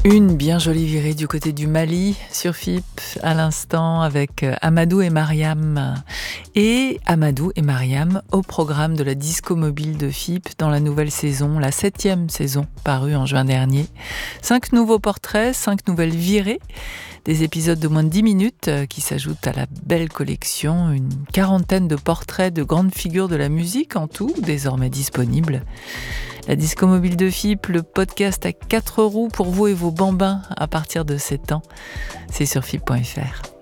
Une bien jolie virée du côté du Mali sur FIP à l'instant avec Amadou et Mariam. Et Amadou et Mariam au programme de la disco mobile de FIP dans la nouvelle saison, la 7e saison parue en juin dernier. 5 nouveaux portraits, 5 nouvelles virées. Des épisodes de moins de 10 minutes qui s'ajoutent à la belle collection, une quarantaine de portraits de grandes figures de la musique en tout, désormais disponibles. La disco mobile de FIP, le podcast à 4 roues pour vous et vos bambins à partir de 7 ans, c'est sur FIP.fr.